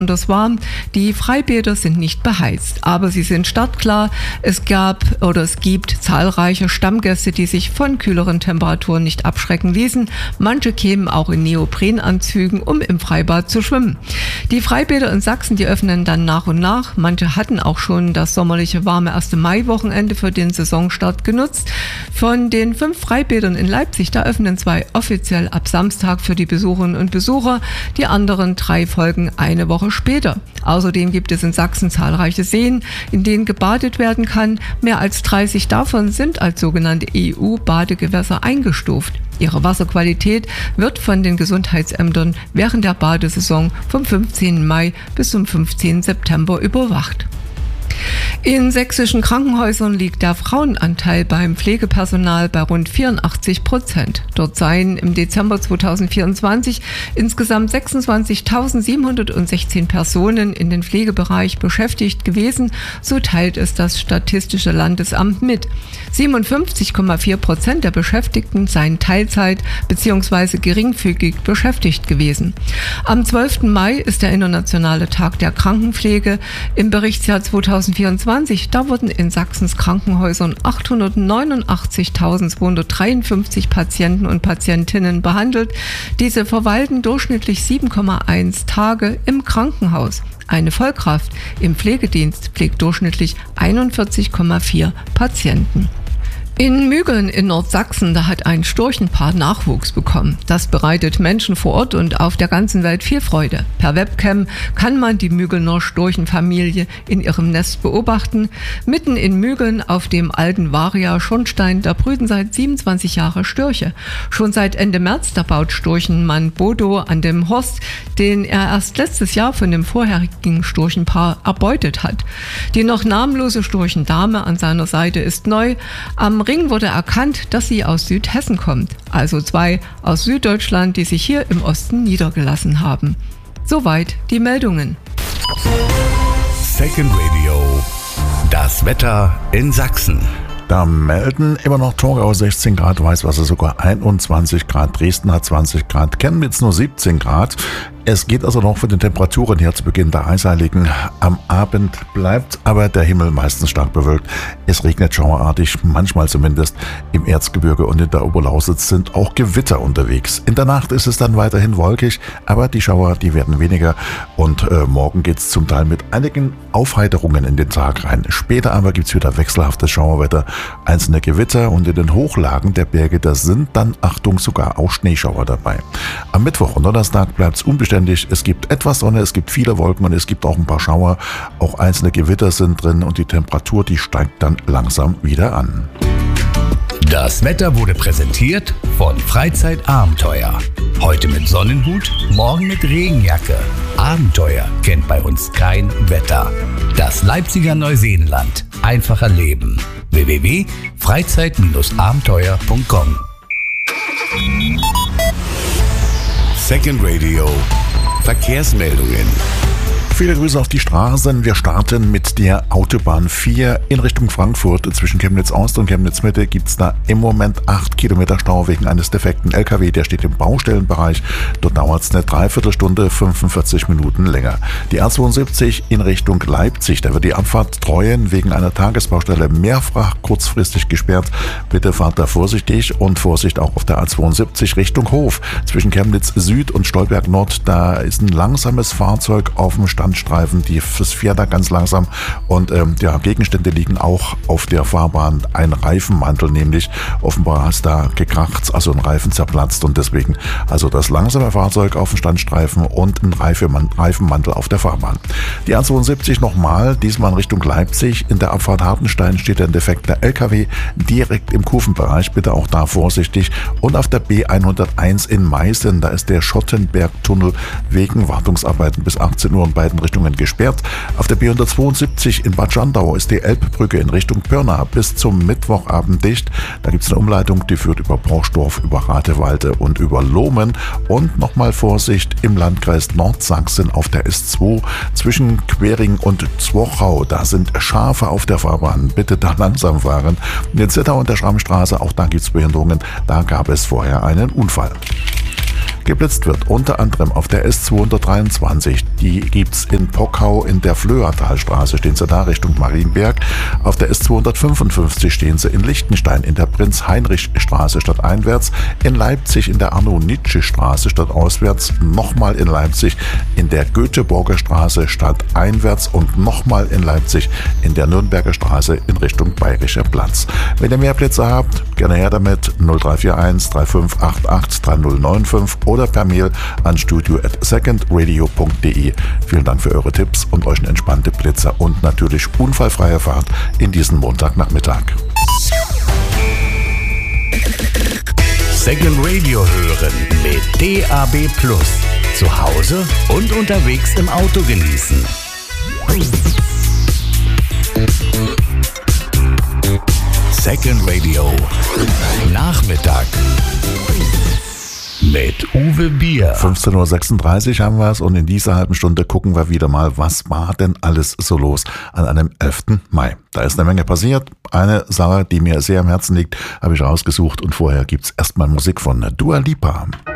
besonders warm. Die Freibäder sind nicht beheizt, aber sie sind startklar. Es gibt zahlreiche Stammgäste, die sich von kühleren Temperaturen nicht abschrecken ließen. Manche kämen auch in Neoprenanzügen, um im Freibad zu schwimmen. Die Freibäder in Sachsen, die öffnen dann nach und nach. Manche hatten auch schon das sommerliche warme 1. Mai-Wochenende für den Saisonstart genutzt. Von den 5 Freibädern in Leipzig, da öffnen 2 offiziell ab Samstag für die Besucherinnen und Besucher. Die anderen 3 folgen eine Woche später. Außerdem gibt es in Sachsen zahlreiche Seen, in denen gebadet werden kann. Mehr als 30 davon sind als sogenannte EU-Badegewässer eingestuft. Ihre Wasserqualität wird von den Gesundheitsämtern während der Badesaison vom 15. Mai bis zum 15. September überwacht. In sächsischen Krankenhäusern liegt der Frauenanteil beim Pflegepersonal bei rund 84%. Dort seien im Dezember 2024 insgesamt 26.716 Personen in den Pflegebereich beschäftigt gewesen, so teilt es das Statistische Landesamt mit. 57,4% der Beschäftigten seien Teilzeit bzw. geringfügig beschäftigt gewesen. Am 12. Mai ist der Internationale Tag der Krankenpflege. Im Berichtsjahr 2024, da wurden in Sachsens Krankenhäusern 889.253 Patienten und Patientinnen behandelt. Diese verweilten durchschnittlich 7,1 Tage im Krankenhaus. Eine Vollkraft im Pflegedienst pflegt durchschnittlich 41,4 Patienten. In Mügeln in Nordsachsen, da hat ein Storchenpaar Nachwuchs bekommen. Das bereitet Menschen vor Ort und auf der ganzen Welt viel Freude. Per Webcam kann man die Mügelner Storchenfamilie in ihrem Nest beobachten. Mitten in Mügeln auf dem alten Varia-Schornstein, da brüten seit 27 Jahren Störche. Schon seit Ende März, da baut Storchenmann Bodo an dem Horst, den er erst letztes Jahr von dem vorherigen Storchenpaar erbeutet hat. Die noch namenlose Storchendame an seiner Seite ist neu. Am Ring wurde erkannt, dass sie aus Südhessen kommt, also 2 aus Süddeutschland, die sich hier im Osten niedergelassen haben. Soweit die Meldungen. Second Radio, das Wetter in Sachsen. Da melden immer noch Thurgau 16 Grad, Weißwasser sogar 21 Grad, Dresden hat 20 Grad, Chemnitz nur 17 Grad. Es geht also noch von den Temperaturen her zu Beginn der Eisheiligen. Am Abend bleibt aber der Himmel meistens stark bewölkt. Es regnet schauerartig, manchmal zumindest. Im Erzgebirge und in der Oberlausitz sind auch Gewitter unterwegs. In der Nacht ist es dann weiterhin wolkig, aber die Schauer, die werden weniger. Und morgen geht es zum Teil mit einigen Aufheiterungen in den Tag rein. Später aber gibt es wieder wechselhaftes Schauerwetter, einzelne Gewitter und in den Hochlagen der Berge, da sind dann, Achtung, sogar auch Schneeschauer dabei. Am Mittwoch und Donnerstag bleibt es unbeständig. Es gibt etwas Sonne, es gibt viele Wolken und es gibt auch ein paar Schauer. Auch einzelne Gewitter sind drin und die Temperatur, die steigt dann langsam wieder an. Das Wetter wurde präsentiert von Freizeitabenteuer. Heute mit Sonnenhut, morgen mit Regenjacke. Abenteuer kennt bei uns kein Wetter. Das Leipziger Neuseenland. Einfach erleben. www.freizeit-abenteuer.com. Second Radio. Verkehrsmeldungen. Viele Grüße auf die Straßen. Wir starten mit der Autobahn 4 in Richtung Frankfurt. Zwischen Chemnitz Ost und Chemnitz Mitte gibt es da im Moment 8 Kilometer Stau wegen eines defekten LKW. Der steht im Baustellenbereich. Dort dauert es eine Dreiviertelstunde, 45 Minuten länger. Die A72 in Richtung Leipzig. Da wird die Abfahrt Treuen wegen einer Tagesbaustelle mehrfach kurzfristig gesperrt. Bitte fahrt da vorsichtig und Vorsicht auch auf der A72 Richtung Hof. Zwischen Chemnitz Süd und Stolberg Nord, da ist ein langsames Fahrzeug auf dem Standstreifen. Das fährt da ganz langsam und Gegenstände liegen auch auf der Fahrbahn. Ein Reifenmantel nämlich, offenbar ist da gekracht, also ein Reifen zerplatzt und deswegen also das langsame Fahrzeug auf dem Standstreifen und ein Reifenmantel auf der Fahrbahn. Die A72 nochmal, diesmal in Richtung Leipzig. In der Abfahrt Hartenstein steht ein defekter LKW direkt im Kurvenbereich, bitte auch da vorsichtig. Und auf der B101 in Meißen, da ist der Schottenbergtunnel wegen Wartungsarbeiten bis 18 Uhr in beiden Richtungen gesperrt. Auf der B172 in Bad Schandau ist die Elbbrücke in Richtung Pirna bis zum Mittwochabend dicht. Da gibt es eine Umleitung, die führt über Borchdorf, über Ratewalde und über Lohmen. Und nochmal Vorsicht im Landkreis Nordsachsen auf der S2 zwischen Quering und Zwochau. Da sind Schafe auf der Fahrbahn. Bitte da langsam fahren. In Zittau und der Schrammstraße, auch da gibt es Behinderungen. Da gab es vorher einen Unfall. Geblitzt wird unter anderem auf der S223. Die gibt's in Pockau in der Flöhertalstraße, stehen sie da Richtung Marienberg. Auf der S255 stehen sie in Liechtenstein in der Prinz-Heinrich-Straße stadteinwärts, in Leipzig in der Arno-Nitsche-Straße stadtauswärts, nochmal in Leipzig in der Göteborger Straße stadteinwärts und nochmal in Leipzig in der Nürnberger Straße in Richtung Bayerischer Platz. Wenn ihr mehr Plätze habt, gerne her damit 0341 3588 3095 oder per Mail an studio@secondradio.de. Vielen Dank für eure Tipps und euch eine entspannte Blitzer und natürlich unfallfreie Fahrt in diesen Montagnachmittag. Second Radio hören mit DAB+. Zu Hause und unterwegs im Auto genießen. Second Radio Nachmittag mit Uwe Bier. 15:36 Uhr haben wir es und in dieser halben Stunde gucken wir wieder mal, was war denn alles so los an einem 11. Mai. Da ist eine Menge passiert. Eine Sache, die mir sehr am Herzen liegt, habe ich rausgesucht und vorher gibt's erstmal Musik von Dua Lipa.